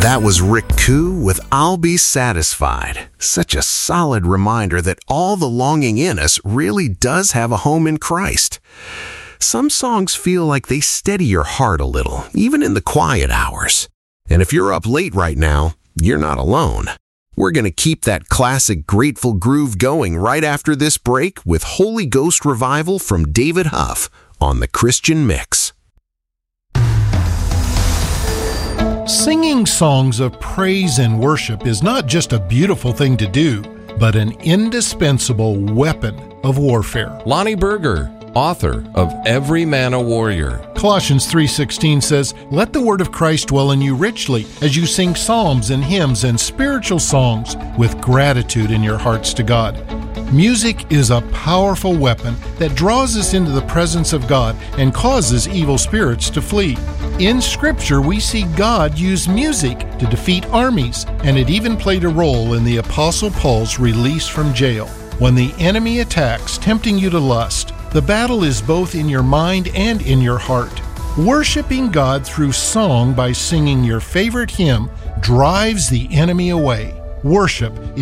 That was Rick Koo with I'll Be Satisfied. Such a solid reminder that all the longing in us really does have a home in Christ. Some songs feel like they steady your heart a little, even in the quiet hours. And if you're up late right now, you're not alone. We're going to keep that classic Grateful groove going right after this break with Holy Ghost Revival from David Huff on The Christian Mix. Singing songs of praise and worship is not just a beautiful thing to do, but an indispensable weapon of warfare. Lonnie Berger, author of Every Man a Warrior. Colossians 3:16 says, "Let the word of Christ dwell in you richly, as you sing psalms and hymns and spiritual songs with gratitude in your hearts to God." Music is a powerful weapon that draws us into the presence of God and causes evil spirits to flee. In Scripture, we see God use music to defeat armies, and it even played a role in the Apostle Paul's release from jail. When the enemy attacks, tempting you to lust, the battle is both in your mind and in your heart. Worshiping God through song by singing your favorite hymn drives the enemy away. Worship